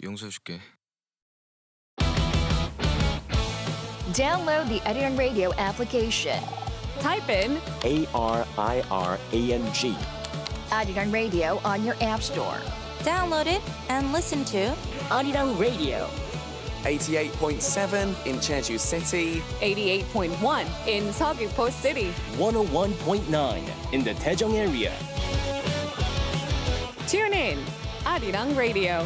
용서해줄게. Download the Arirang Radio application. Type in ARIRANG. Arirang Radio on your app store. Download it and listen to Arirang Radio. 88.7 in Jeju City, 88.1 in Seogwipo City, 101.9 in the Daejeong area. Tune in, Arirang Radio.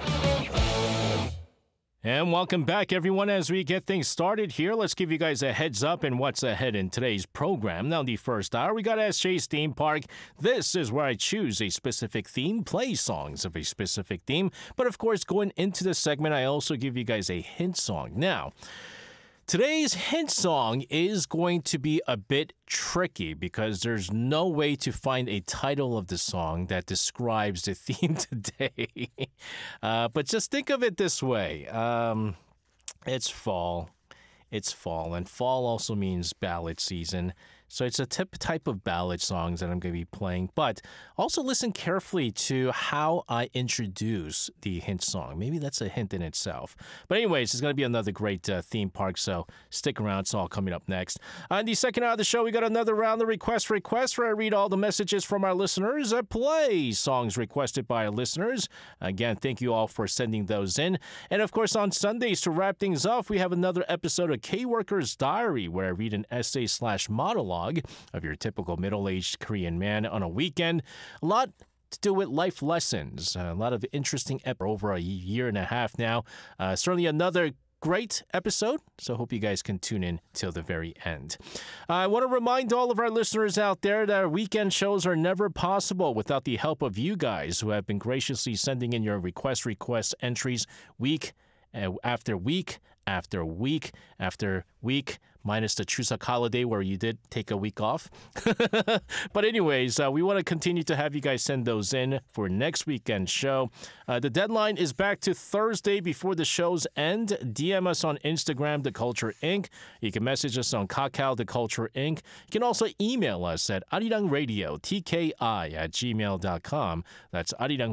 And welcome back, everyone. As we get things started here, let's give you guys a heads up in what's ahead in today's program. Now, the first hour, we got SJ's Theme Park. This is where I choose a specific theme, play songs of a specific theme. But of course, going into the segment, I also give you guys a hint song. Now, today's hint song is going to be a bit tricky because there's no way to find a title of the song that describes the theme today. But just think of it this way. It's fall. It's fall, and fall also means ballad season. So it's a type of ballad songs that I'm going to be playing. But also listen carefully to how I introduce the hint song. Maybe that's a hint in itself. But anyways, it's going to be another great theme park, so stick around. It's all coming up next. On the second hour of the show, we got another round of requests where I read all the messages from our listeners. I play songs requested by our listeners. Again, thank you all for sending those in. And of course, on Sundays, to wrap things off, we have another episode of K-Worker's Diary, where I read an essay/monologue of your typical middle-aged Korean man on a weekend. A lot to do with life lessons. A lot of interesting over a year and a half now. Certainly another great episode, so hope you guys can tune in till the very end. I want to remind all of our listeners out there that our weekend shows are never possible without the help of you guys who have been graciously sending in your request entries week after week after week after week, minus the Chuseok holiday where you did take a week off. But anyways, we want to continue to have you guys send those in for next weekend's show. The deadline is back to Thursday before the show's end. DM us on Instagram, The Culture Inc. You can message us on Kakao, The Culture Inc. You can also email us at arirangradio@tki@gmail.com. That's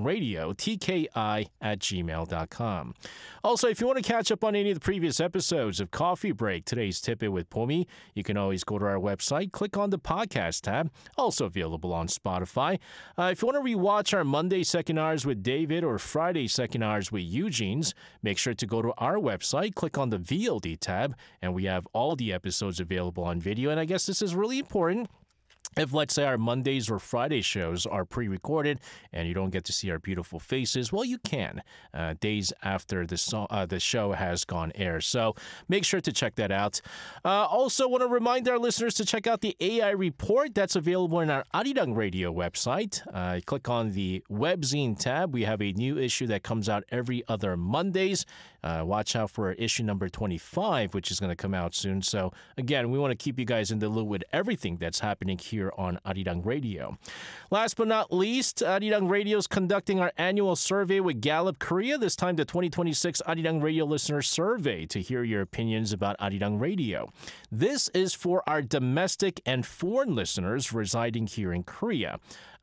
arirangradio@tki@gmail.com. Also, if you want to catch up on any of the previous episodes of Coffee Break, Today's Tip It with Pomi, you can always go to our website, click on the podcast tab, also available on Spotify. If you want to rewatch our Monday second hours with David or Friday second hours with Eugene's, make sure to go to our website, click on the VOD tab, and we have all the episodes available on video. And I guess this is really important. If, let's say, our Mondays or Friday shows are pre-recorded and you don't get to see our beautiful faces, well, you can days after the show has gone air. So make sure to check that out. Also, want to remind our listeners to check out the AI report that's available in our Arirang Radio website. Click on the webzine tab. We have a new issue that comes out every other Mondays. Watch out for issue number 25, which is going to come out soon. So again, we want to keep you guys in the loop with everything that's happening here on Arirang Radio. Last but not least, Arirang Radio is conducting our annual survey with Gallup Korea, this time the 2026 Arirang Radio Listener Survey, to hear your opinions about Arirang Radio. This is for our domestic and foreign listeners residing here in Korea.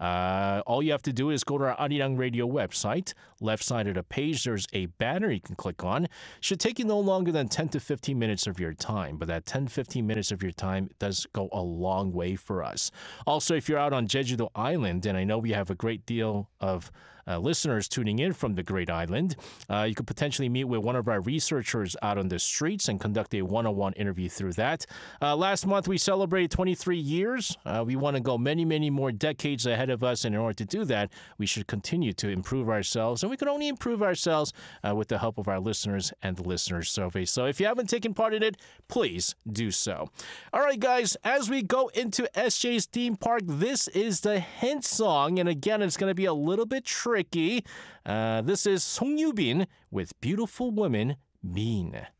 All you have to do is go to our Arirang Radio website. Left side of the page, there's a banner you can click on. Should take you no longer than 10 to 15 minutes of your time, but that 10-15 minutes of your time does go a long way for us. Also, if you're out on Jeju-do Island, and I know we have a great deal of listeners tuning in from the Great Island, you could potentially meet with one of our researchers out on the streets and conduct a one-on-one interview through that. Last month, we celebrated 23 years. We want to go many, many more decades ahead of us, and in order to do that, we should continue to improve ourselves, and we can only improve ourselves with the help of our listeners and the listeners survey. So if you haven't taken part in it, please do so. All right, guys, as we go into SJ's Theme Park, this is the hint song, and again, it's going to be a little bit tricky. This is Song Yoo-bin with Beautiful Woman, Mean.